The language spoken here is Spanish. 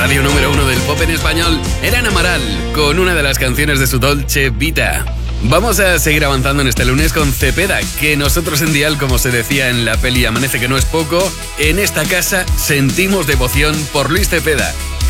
radio número 1 del pop en español, Eran Amaral, con una de las canciones de su Dolce Vita. Vamos a seguir avanzando en este lunes con Cepeda, que nosotros en Dial, como se decía en la peli Amanece que no es poco, en esta casa sentimos devoción por Luis Cepeda.